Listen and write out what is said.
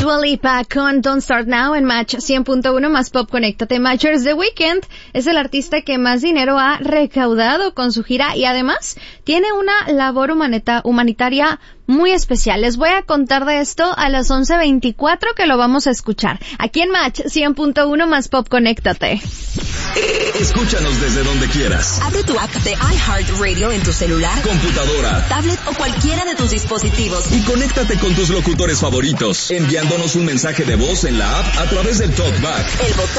Dua Lipa con Don't Start Now en Match 100.1 más Pop. Conéctate. Matchers. The Weeknd es el artista que más dinero ha recaudado con su gira y además tiene una labor humanitaria muy especial. Les voy a contar de esto a las 11:24 que lo vamos a escuchar. Aquí en Match 100.1 más Pop. Conéctate. Escúchanos desde donde quieras. Abre tu app de iHeartRadio en tu celular, computadora, tablet o cualquiera de tus dispositivos. Y conéctate con tus locutores favoritos, enviándonos un mensaje de voz en la app a través del TalkBack. El botón